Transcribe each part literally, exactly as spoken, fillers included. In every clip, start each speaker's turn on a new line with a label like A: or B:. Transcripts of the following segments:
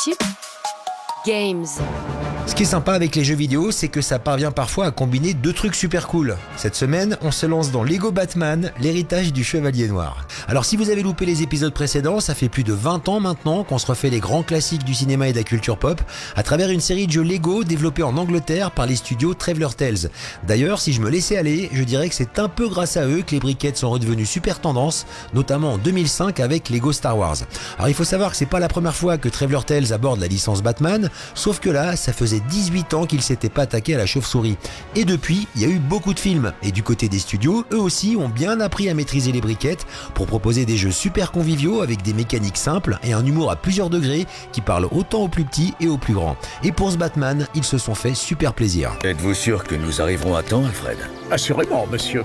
A: City Games.
B: Ce qui est sympa avec les jeux vidéo, c'est que ça parvient parfois à combiner deux trucs super cool. Cette semaine, on se lance dans Lego Batman, l'héritage du Chevalier Noir. Alors si vous avez loupé les épisodes précédents, ça fait plus de vingt ans maintenant qu'on se refait les grands classiques du cinéma et de la culture pop à travers une série de jeux Lego développés en Angleterre par les studios Traveller Tales. D'ailleurs, si je me laissais aller, je dirais que c'est un peu grâce à eux que les briquettes sont redevenues super tendance, notamment en deux mille cinq avec Lego Star Wars. Alors il faut savoir que c'est pas la première fois que Traveller Tales aborde la licence Batman, sauf que là, ça faisait dix-huit ans qu'ils s'étaient pas attaqués à la chauve-souris. Et depuis, il y a eu beaucoup de films. Et du côté des studios, eux aussi ont bien appris à maîtriser les briquettes pour proposer des jeux super conviviaux avec des mécaniques simples et un humour à plusieurs degrés qui parlent autant aux plus petits et aux plus grands. Et pour ce Batman, ils se sont fait super plaisir.
C: Êtes-vous sûr que nous arriverons à temps, Alfred?
D: Assurément, monsieur.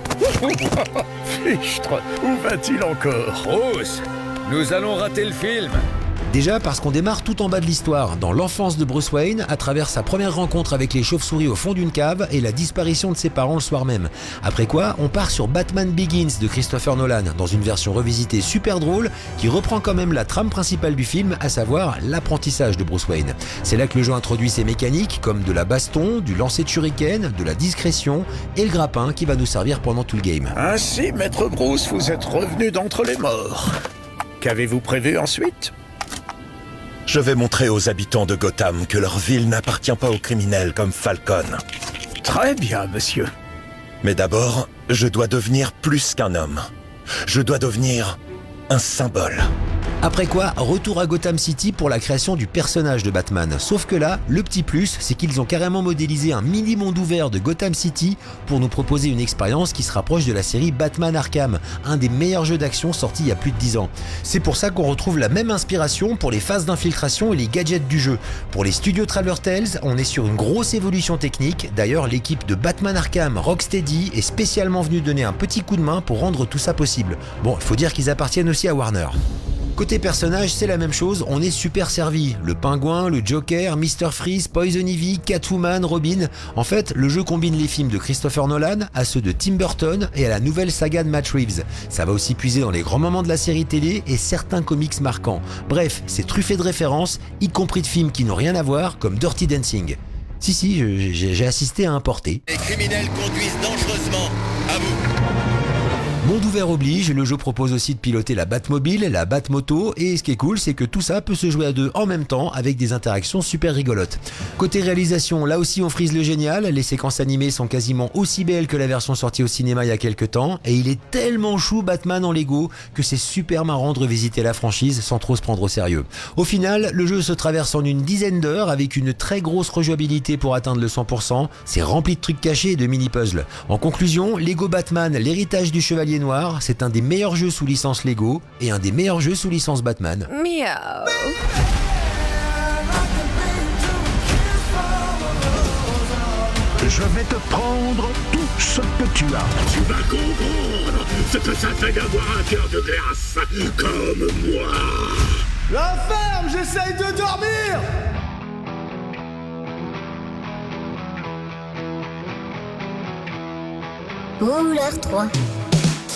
D: Fichtre, où va-t-il encore?
C: Bruce, nous allons rater le film.
B: Déjà parce qu'on démarre tout en bas de l'histoire, dans l'enfance de Bruce Wayne, à travers sa première rencontre avec les chauves-souris au fond d'une cave et la disparition de ses parents le soir même. Après quoi, on part sur Batman Begins de Christopher Nolan, dans une version revisitée super drôle qui reprend quand même la trame principale du film, à savoir l'apprentissage de Bruce Wayne. C'est là que le jeu introduit ses mécaniques comme de la baston, du lancer de shuriken, de la discrétion et le grappin qui va nous servir pendant tout le game.
D: Ainsi, maître Bruce, vous êtes revenu d'entre les morts. Qu'avez-vous prévu ensuite?
E: Je vais montrer aux habitants de Gotham que leur ville n'appartient pas aux criminels comme Falcon.
D: Très bien, monsieur.
E: Mais d'abord, je dois devenir plus qu'un homme. Je dois devenir un symbole.
B: Après quoi, retour à Gotham City pour la création du personnage de Batman. Sauf que là, le petit plus, c'est qu'ils ont carrément modélisé un mini-monde ouvert de Gotham City pour nous proposer une expérience qui se rapproche de la série Batman Arkham, un des meilleurs jeux d'action sortis il y a plus de dix ans. C'est pour ça qu'on retrouve la même inspiration pour les phases d'infiltration et les gadgets du jeu. Pour les studios Traveller Tales, on est sur une grosse évolution technique. D'ailleurs, l'équipe de Batman Arkham, Rocksteady, est spécialement venue donner un petit coup de main pour rendre tout ça possible. Bon, il faut dire qu'ils appartiennent aussi à Warner. Côté personnage, c'est la même chose, on est super servi. Le Pingouin, le Joker, mister Freeze, Poison Ivy, Catwoman, Robin. En fait, le jeu combine les films de Christopher Nolan à ceux de Tim Burton et à la nouvelle saga de Matt Reeves. Ça va aussi puiser dans les grands moments de la série télé et certains comics marquants. Bref, c'est truffé de références, y compris de films qui n'ont rien à voir, comme Dirty Dancing. Si, si, j'ai assisté à un porté.
C: Les criminels conduisent dangereusement. À vous.
B: Monde ouvert oblige, le jeu propose aussi de piloter la Batmobile, la Batmoto, et ce qui est cool, c'est que tout ça peut se jouer à deux en même temps avec des interactions super rigolotes. Côté réalisation, là aussi on frise le génial, les séquences animées sont quasiment aussi belles que la version sortie au cinéma il y a quelques temps, et il est tellement chou Batman en Lego que c'est super marrant de revisiter la franchise sans trop se prendre au sérieux. Au final, le jeu se traverse en une dizaine d'heures avec une très grosse rejouabilité pour atteindre le cent pour cent, c'est rempli de trucs cachés et de mini-puzzles. En conclusion, Lego Batman, l'héritage du Chevalier Noir, c'est un des meilleurs jeux sous licence Lego et un des meilleurs jeux sous licence Batman.
A: Miaou.
D: Je vais te prendre tout ce que tu as.
F: Tu vas comprendre ce que ça fait d'avoir un cœur de glace comme moi.
G: La ferme, j'essaye de dormir.
H: Mouleur trois.